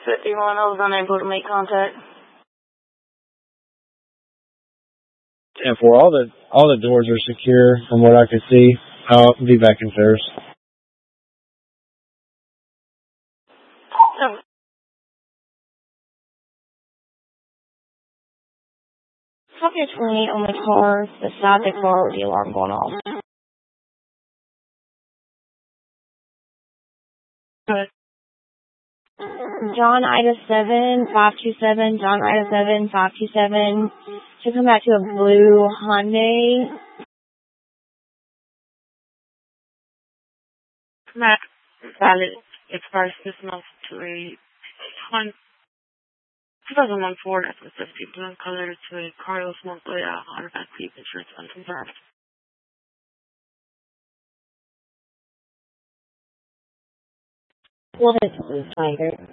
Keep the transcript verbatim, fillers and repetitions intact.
fifty-one, I was unable to make contact. And for all the all the doors are secure from what I could see. I'll be back in service. Oh. Subject twenty on the car, beside the car with the alarm going off. Okay. John Ida seven five two seven, John Ida seven five two seven. Should come back to a blue Hyundai. Matt, valid expires this month to a two thousand one Ford F one fifty blue color to a Carlos Montoya Automatic Keep insurance unconfirmed. Well, this is Tiger.